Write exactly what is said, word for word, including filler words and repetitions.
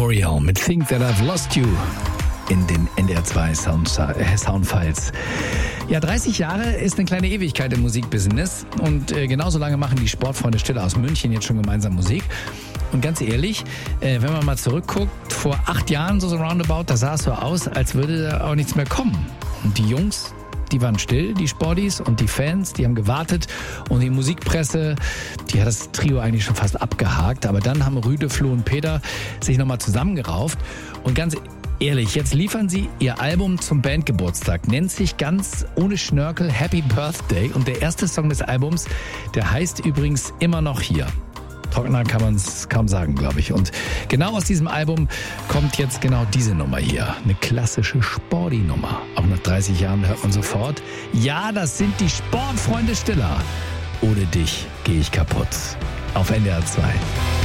Memorial mit Think That I've Lost You in den N D R zwei Sound, äh, Soundfiles. Ja, dreißig Jahre ist eine kleine Ewigkeit im Musikbusiness und äh, genauso lange machen die Sportfreunde Stiller aus München jetzt schon gemeinsam Musik. Und ganz ehrlich, äh, wenn man mal zurückguckt, vor acht Jahren so, so roundabout, da sah es so aus, als würde da auch nichts mehr kommen. Und die Jungs, die waren still, die Sporties, und die Fans, die haben gewartet, und die Musikpresse, die hat das Trio eigentlich schon fast abgehakt. Aber dann haben Rüde, Flo und Peter sich nochmal zusammengerauft und ganz ehrlich, jetzt liefern sie ihr Album zum Bandgeburtstag, nennt sich ganz ohne Schnörkel Happy Birthday, und der erste Song des Albums, der heißt übrigens Immer noch hier. Trockener kann man es kaum sagen, glaube ich. Und genau aus diesem Album kommt jetzt genau diese Nummer hier. Eine klassische Sporty-Nummer. Auch nach dreißig Jahren hört man sofort, ja, das sind die Sportfreunde Stiller. Ohne dich gehe ich kaputt. Auf N D R zwei.